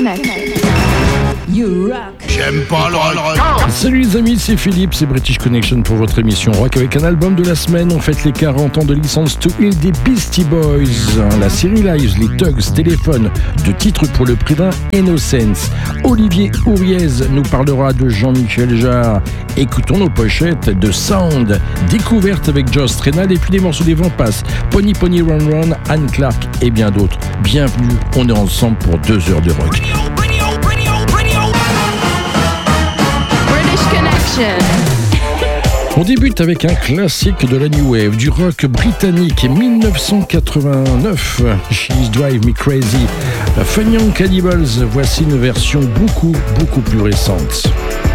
Connection. You rock. J'aime pas le rock. Salut les amis, c'est Philippe, c'est British Connection pour votre émission rock avec un album de la semaine. On fête les 40 ans de licence to Heal des Beastie Boys. La série live, les Tugs, Téléphone, de titres pour le prix d'un Innocence. Olivier Ouriez nous parlera de Jean-Michel Jarre. Écoutons nos pochettes de Sound, découverte avec Joss Strénal et puis des morceaux des vents passent. Pony Pony Run Run, Anne Clark et bien d'autres. Bienvenue, on est ensemble pour 2 heures de rock. British Connection. On débute avec un classique de la New Wave, du rock britannique 1989, She's Drive Me Crazy. Fun Young Cannibals, voici une version beaucoup plus récente.